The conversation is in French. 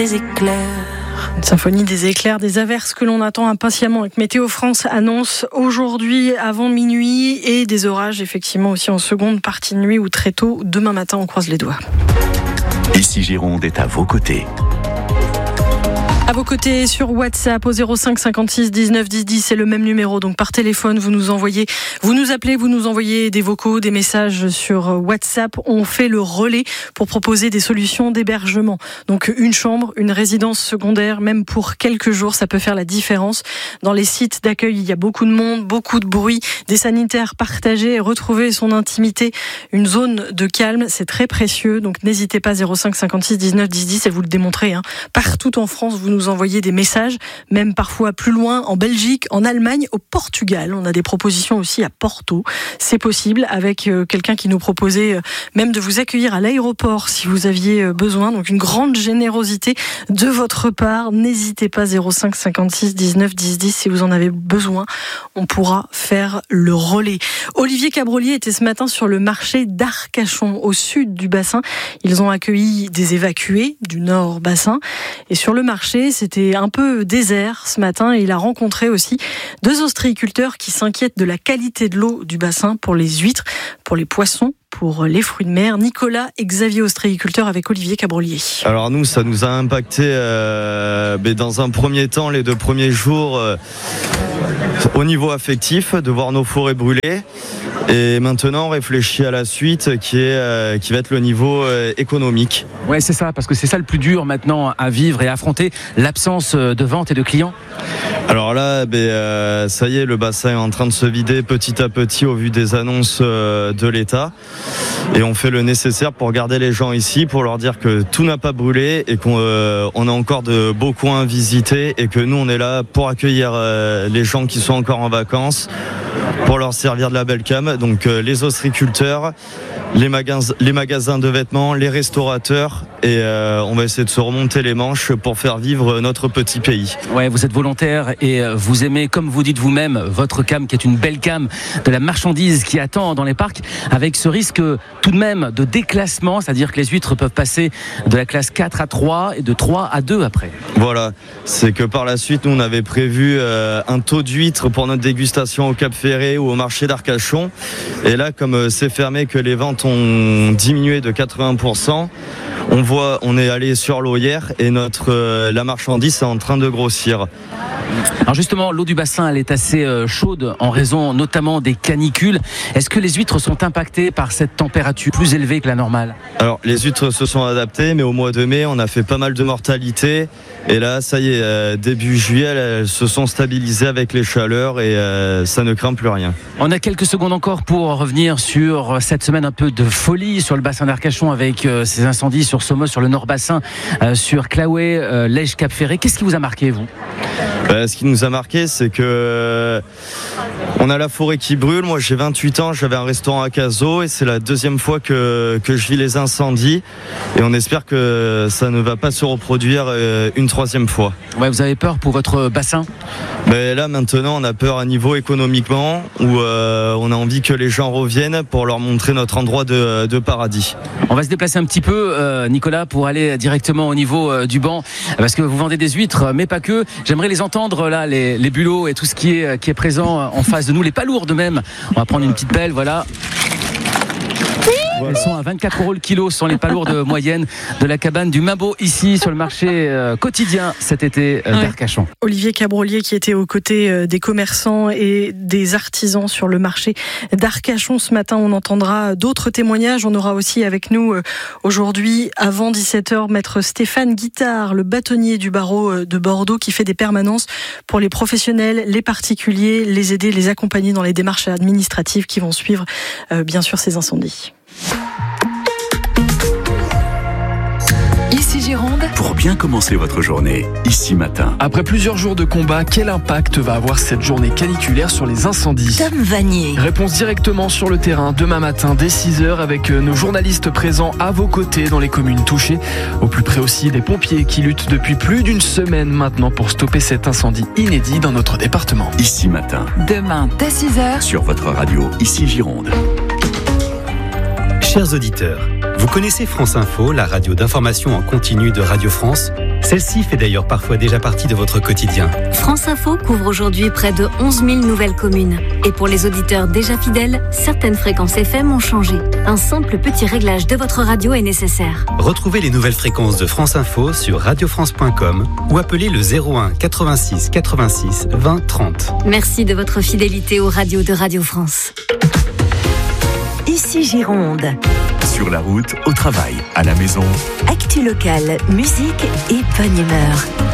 Des éclairs. Une symphonie des éclairs, des averses que l'on attend impatiemment avec Météo France annonce aujourd'hui avant minuit et des orages effectivement aussi en seconde partie de nuit ou très tôt demain matin, on croise les doigts. Ici Gironde est à vos côtés. À vos côtés sur WhatsApp au 05 56 19 10 10, c'est le même numéro. Donc par téléphone, vous nous appelez, vous nous envoyez des vocaux, des messages sur WhatsApp. On fait le relais pour proposer des solutions d'hébergement. Donc une chambre, une résidence secondaire, même pour quelques jours, ça peut faire la différence. Dans les sites d'accueil, il y a beaucoup de monde, beaucoup de bruit, des sanitaires partagés, retrouver son intimité, une zone de calme, c'est très précieux. Donc n'hésitez pas 05 56 19 10 10 et vous le démontrez. Partout en France, vous nous envoyer des messages, même parfois plus loin, en Belgique, en Allemagne, au Portugal. On a des propositions aussi à Porto. C'est possible avec quelqu'un qui nous proposait même de vous accueillir à l'aéroport si vous aviez besoin. Donc une grande générosité de votre part. N'hésitez pas 05 56 19 10 10 si vous en avez besoin. On pourra faire le relais. Olivier Cabrolier était ce matin sur le marché d'Arcachon, au sud du bassin. Ils ont accueilli des évacués du nord bassin. Et sur le marché, c'était un peu désert ce matin et il a rencontré aussi 2 ostréiculteurs qui s'inquiètent de la qualité de l'eau du bassin pour les huîtres, pour les poissons, pour les fruits de mer. Nicolas et Xavier, ostréiculteurs avec Olivier Cabrolier. Alors nous, ça nous a impacté dans un premier temps, les 2 premiers jours, au niveau affectif, de voir nos forêts brûler. Et maintenant, on réfléchit à la suite qui va être le niveau économique. Ouais, c'est ça, parce que c'est ça le plus dur maintenant à vivre et à affronter, l'absence de vente et de clients. Alors là, ça y est, le bassin est en train de se vider petit à petit au vu des annonces de l'État. Et on fait le nécessaire pour garder les gens ici, pour leur dire que tout n'a pas brûlé et qu'on a encore de beaux coins à visiter et que nous, on est là pour accueillir les gens qui sont encore en vacances, pour leur servir de la belle cam. Donc les ostréiculteurs, les magasins de vêtements, les restaurateurs, et on va essayer de se remonter les manches pour faire vivre notre petit pays. Ouais, vous êtes volontaire et vous aimez, comme vous dites vous-même, votre cam qui est une belle cam de la marchandise qui attend dans les parcs, avec ce risque tout de même de déclassement, c'est-à-dire que les huîtres peuvent passer de la classe 4 à 3 et de 3 à 2 après. Voilà, c'est que par la suite, nous on avait prévu un taux d'huîtres pour notre dégustation au Cap Ferré ou au marché d'Arcachon. Et là, comme c'est fermé, que les ventes ont diminué de 80%, on est allé sur l'eau hier et la marchandise est en train de grossir. Alors justement, l'eau du bassin, elle est assez chaude en raison notamment des canicules. Est-ce que les huîtres sont impactées par cette température plus élevée que la normale ? Alors, les huîtres se sont adaptées, mais au mois de mai, on a fait pas mal de mortalité. Et là, ça y est, début juillet, elles se sont stabilisées avec les chaleurs et ça ne craint plus rien. On a quelques secondes encore pour revenir sur cette semaine un peu de folie sur le bassin d'Arcachon avec ces incendies sur Somos, sur le Nord-Bassin, sur Claouet, Lège, Cap Ferré. Qu'est-ce qui vous a marqué, vous ? Ce qui nous a marqué, c'est que on a la forêt qui brûle. Moi, j'ai 28 ans, j'avais un restaurant à Cazaux et c'est la 2e fois que je vis les incendies. Et on espère que ça ne va pas se reproduire une 3e fois. Ouais, vous avez peur pour votre bassin ? Là, maintenant, on a peur à niveau économiquement, où on a envie que les gens reviennent pour leur montrer notre endroit de paradis. On va se déplacer un petit peu, Nicolas, pour aller directement au niveau du banc, parce que vous vendez des huîtres, mais pas que. J'aimerais les entendre, là, les bulots et tout ce qui est présent en face de nous, les palourdes même. On va prendre une petite pelle, voilà. Elles sont à 24 € le kilo, ce sont les palourdes moyennes de la cabane du Mimbo, ici sur le marché quotidien cet été d'Arcachon. Olivier Cabrolier qui était aux côtés des commerçants et des artisans sur le marché d'Arcachon. Ce matin, on entendra d'autres témoignages. On aura aussi avec nous aujourd'hui, avant 17h, maître Stéphane Guittard, le bâtonnier du barreau de Bordeaux, qui fait des permanences pour les professionnels, les particuliers, les aider, les accompagner dans les démarches administratives qui vont suivre, bien sûr, ces incendies. Ici Gironde. Pour bien commencer votre journée, ici matin. Après plusieurs jours de combat, quel impact va avoir cette journée caniculaire sur les incendies ? Tom Vanier. Réponse directement sur le terrain demain matin dès 6h avec nos journalistes présents à vos côtés dans les communes touchées. Au plus près aussi des pompiers qui luttent depuis plus d'une semaine maintenant pour stopper cet incendie inédit dans notre département. Ici matin. Demain dès 6h. Sur votre radio, ici Gironde. Chers auditeurs, vous connaissez France Info, la radio d'information en continu de Radio France ? Celle-ci fait d'ailleurs parfois déjà partie de votre quotidien. France Info couvre aujourd'hui près de 11 000 nouvelles communes. Et pour les auditeurs déjà fidèles, certaines fréquences FM ont changé. Un simple petit réglage de votre radio est nécessaire. Retrouvez les nouvelles fréquences de France Info sur radiofrance.com ou appelez le 01 86 86 20 30. Merci de votre fidélité aux radios de Radio France. Ici Gironde. Sur la route, au travail, à la maison. Actu locale, musique et bonne humeur.